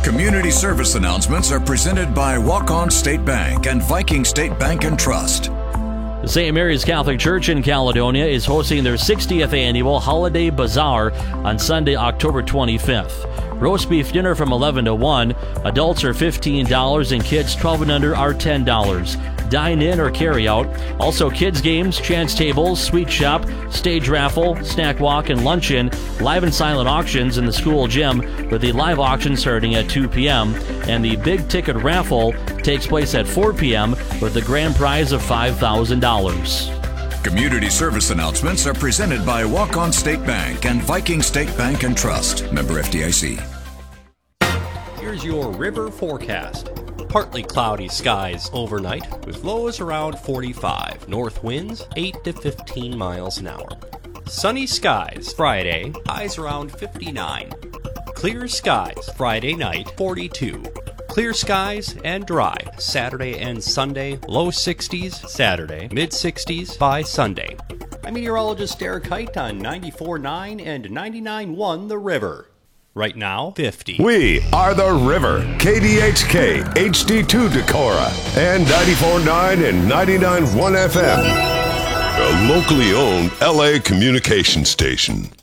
Community service announcements are presented by Walk-On State Bank and Viking State Bank and Trust. The St. Mary's Catholic Church in Caledonia is hosting their 60th annual Holiday Bazaar on Sunday, October 25th. Roast beef dinner from 11 to 1. Adults are $15 and kids 12 and under are $10. Dine in or carry out. Also kids games, chance tables, sweet shop, stage raffle, snack walk, and luncheon. Live and silent auctions in the school gym with the live auction starting at 2 p.m. And the big ticket raffle takes place at 4 p.m. with the grand prize of $5,000. Community service announcements are presented by Walk-On State Bank and Viking State Bank and Trust. Member FDIC. Here's your river forecast. Partly cloudy skies overnight with lows around 45. North winds 8 to 15 miles an hour. Sunny skies Friday, highs around 59. Clear skies Friday night 42. Clear skies and dry Saturday and Sunday, low 60s Saturday, mid 60s by Sunday. I'm meteorologist Derek Height on 94.9 and 99.1 The River. Right now, 50. We are The River, KDHK, HD2 Decorah, and 94.9 and 99.1 FM. A locally owned LA communication station.